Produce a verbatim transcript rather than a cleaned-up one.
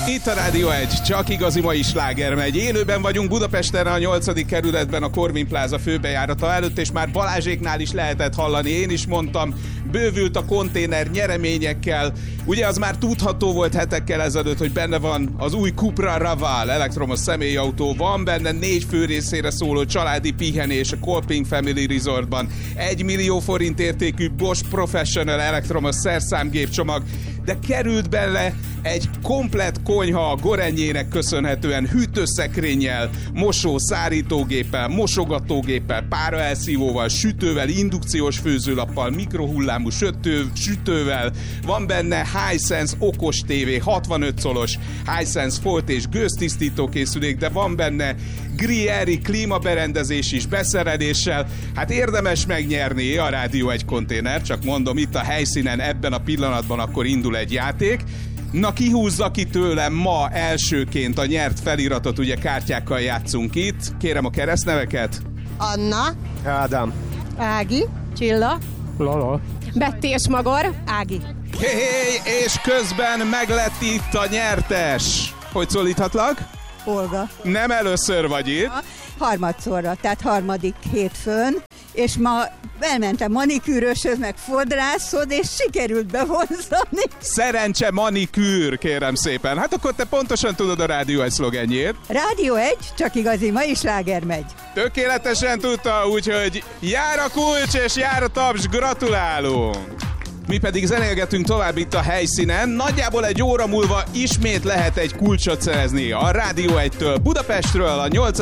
Itt a Rádió egy, csak igazi mai sláger megy. Élőben vagyunk Budapesten, a nyolcadik kerületben, a Corvin Plaza főbejárata előtt, és már Balázséknál is lehetett hallani. Én is mondtam, bővült a konténer nyereményekkel. Ugye az már tudható volt hetekkel ezelőtt, hogy benne van az új Cupra Raval elektromos személyautó, van benne négy fő részére szóló családi pihenés a Kolping Family Resortban, egy millió forint értékű Bosch Professional elektromos szerszámgépcsomag, de került bele egy komplett konyha a Gorenjének köszönhetően hűtőszekrényel, mosó, szárítógéppel, mosogatógéppel, páraelszívóval, sütővel, indukciós főzőlappal, mikrohullámú sütő, sütővel, van benne Hisense okos tévé, hatvanöt colos Hisense folt és gőztisztító készülék, de van benne Grieri klímaberendezés is beszereléssel. Hát érdemes megnyerni a Rádió egy konténer, csak mondom, itt a helyszínen ebben a pillanatban akkor indul egy játék. Na, ki húzza ki tőlem ma elsőként a nyert feliratot, ugye kártyákkal játszunk itt. Kérem a keresztneveket. Anna. Ádám. Ági. Csilla. Lala. Betty és Magor. Ági. Hé, hé, és közben meglett itt a nyertes. Hogy szólíthatlak? Olga. Nem először vagy itt. Harmadszorra, tehát harmadik hétfőn, és ma elmentem manikűröshöz, meg fodrászod, és sikerült bevonzani. Szerencse manikűr, kérem szépen. Hát akkor te pontosan tudod a Rádió egy szlogenjét. Rádió egy, csak igazi mai sláger megy. Tökéletesen tudta, úgyhogy jár a kulcs és jár a taps, gratulálunk! Mi pedig zenélgetünk tovább itt a helyszínen. Nagyjából egy óra múlva ismét lehet egy kulcsot szerezni a Rádió egytől Budapestről, a nyolcadik